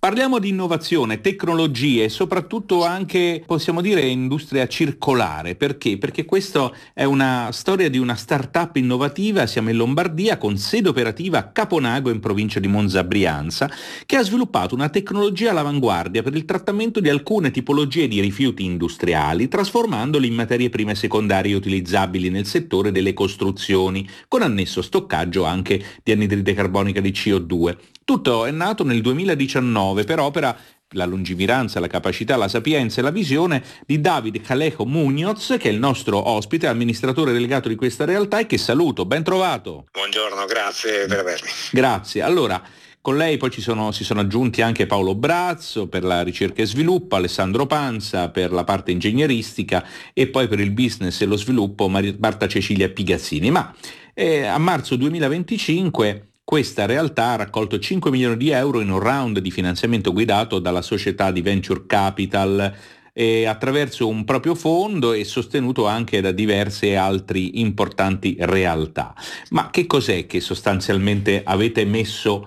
Parliamo di innovazione, tecnologie e soprattutto anche, possiamo dire, industria circolare. Perché? Perché questa è una storia di una startup innovativa, siamo in Lombardia, con sede operativa a Caponago in provincia di Monza Brianza, che ha sviluppato una tecnologia all'avanguardia per il trattamento di alcune tipologie di rifiuti industriali, trasformandoli in materie prime secondarie utilizzabili nel settore delle costruzioni, con annesso stoccaggio anche di anidride carbonica di CO2. Tutto è nato nel 2019 per opera la lungimiranza, la capacità, la sapienza e la visione di David Calejo Muñoz, che è il nostro ospite, amministratore delegato di questa realtà e che saluto. Ben trovato. Buongiorno, grazie per avermi. Grazie. Allora, con lei poi si sono aggiunti anche Paolo Brazzo per la ricerca e sviluppo, Alessandro Panza per la parte ingegneristica e poi per il business e lo sviluppo Marta Cecilia Pigazzini. Ma a marzo 2025 questa realtà ha raccolto 5 milioni di euro in un round di finanziamento guidato dalla società di Venture Capital attraverso un proprio fondo e sostenuto anche da diverse altre importanti realtà. Ma che cos'è che sostanzialmente avete messo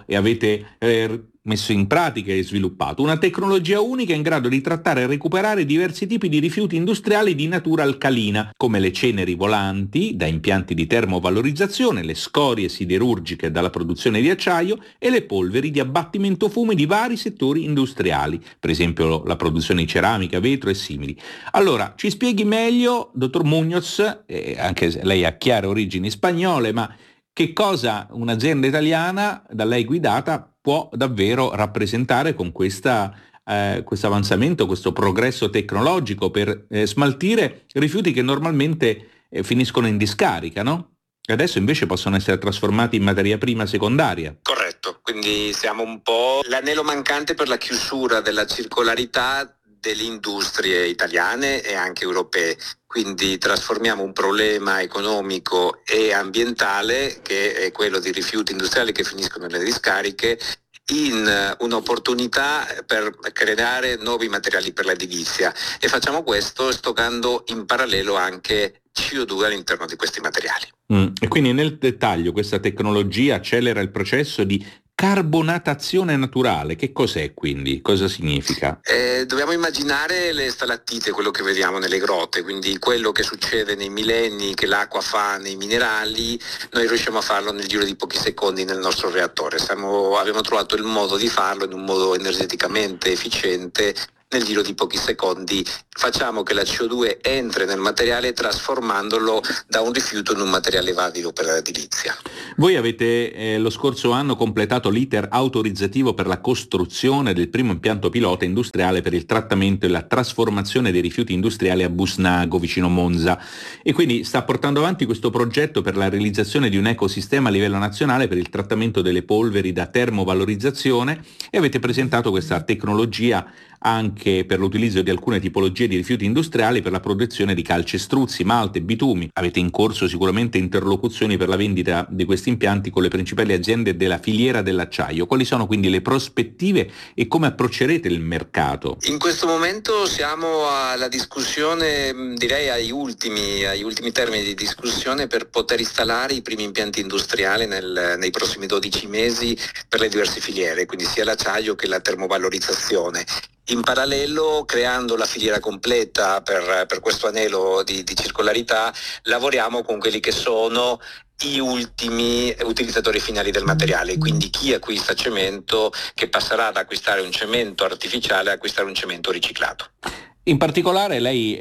in pratica e sviluppato? Una tecnologia unica in grado di trattare e recuperare diversi tipi di rifiuti industriali di natura alcalina, come le ceneri volanti da impianti di termovalorizzazione, le scorie siderurgiche dalla produzione di acciaio e le polveri di abbattimento fumi di vari settori industriali, per esempio la produzione di ceramica, vetro e simili. Allora, ci spieghi meglio, dottor Muñoz, anche lei ha chiare origini spagnole, ma che cosa un'azienda italiana da lei guidata può davvero rappresentare con questo avanzamento, questo progresso tecnologico per smaltire rifiuti che normalmente finiscono in discarica, no? E adesso invece possono essere trasformati in materia prima secondaria. Corretto, quindi siamo un po' l'anello mancante per la chiusura della circolarità delle industrie italiane e anche europee. Quindi trasformiamo un problema economico e ambientale, che è quello di rifiuti industriali che finiscono nelle discariche, in un'opportunità per creare nuovi materiali per l'edilizia, e facciamo questo stoccando in parallelo anche CO2 all'interno di questi materiali. E quindi nel dettaglio questa tecnologia accelera il processo di carbonatazione naturale. Che cos'è quindi? Cosa significa? Dobbiamo immaginare le stalattite, quello che vediamo nelle grotte, quindi quello che succede nei millenni, che l'acqua fa nei minerali, noi riusciamo a farlo nel giro di pochi secondi nel nostro reattore. Abbiamo trovato il modo di farlo in un modo energeticamente efficiente. Nel giro di pochi secondi facciamo che la CO2 entri nel materiale trasformandolo da un rifiuto in un materiale valido per l'edilizia. Voi avete lo scorso anno completato l'iter autorizzativo per la costruzione del primo impianto pilota industriale per il trattamento e la trasformazione dei rifiuti industriali a Busnago, vicino Monza, e quindi sta portando avanti questo progetto per la realizzazione di un ecosistema a livello nazionale per il trattamento delle polveri da termovalorizzazione, e avete presentato questa tecnologia anche per l'utilizzo di alcune tipologie di rifiuti industriali per la produzione di calcestruzzi, malte, bitumi. Avete in corso sicuramente interlocuzioni per la vendita di questi impianti con le principali aziende della filiera dell'acciaio. Quali sono quindi le prospettive e come approccerete il mercato? In questo momento siamo alla discussione, direi ai ultimi termini di discussione per poter installare i primi impianti industriali nei prossimi 12 mesi per le diverse filiere, quindi sia l'acciaio che la termovalorizzazione. In parallelo, creando la filiera completa per questo anello di circolarità, lavoriamo con quelli che sono gli ultimi utilizzatori finali del materiale, quindi chi acquista cemento, che passerà ad acquistare un cemento artificiale a acquistare un cemento riciclato. In particolare lei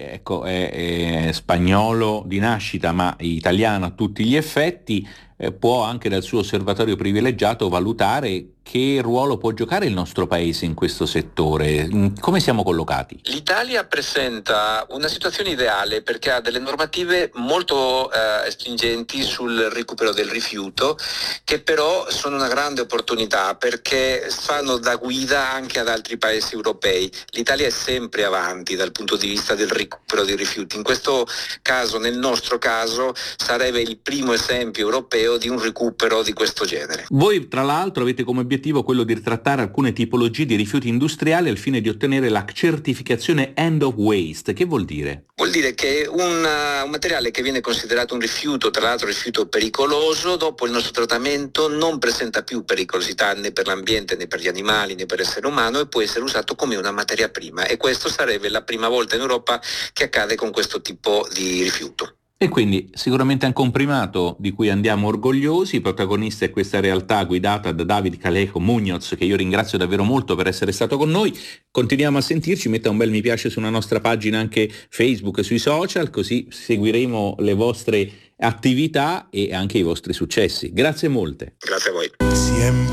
è spagnolo di nascita ma italiano a tutti gli effetti, può anche dal suo osservatorio privilegiato valutare che ruolo può giocare il nostro paese in questo settore. Come siamo collocati? L'Italia presenta una situazione ideale perché ha delle normative molto stringenti sul recupero del rifiuto, che però sono una grande opportunità perché fanno da guida anche ad altri paesi europei. L'Italia è sempre avanti dal punto di vista del recupero dei rifiuti. In questo caso, nel nostro caso, sarebbe il primo esempio europeo di un recupero di questo genere. Voi tra l'altro avete come obiettivo l'obiettivo quello di ritrattare alcune tipologie di rifiuti industriali al fine di ottenere la certificazione End of Waste. Che vuol dire? Vuol dire che un materiale che viene considerato un rifiuto, tra l'altro rifiuto pericoloso, dopo il nostro trattamento non presenta più pericolosità né per l'ambiente né per gli animali né per l'essere umano e può essere usato come una materia prima, e questo sarebbe la prima volta in Europa che accade con questo tipo di rifiuto. E quindi sicuramente anche un primato di cui andiamo orgogliosi. Protagonista è questa realtà guidata da David Calejo Muñoz, che io ringrazio davvero molto per essere stato con noi. Continuiamo a sentirci, metta un bel mi piace sulla nostra pagina anche Facebook e sui social, così seguiremo le vostre attività e anche i vostri successi. Grazie molte. Grazie a voi.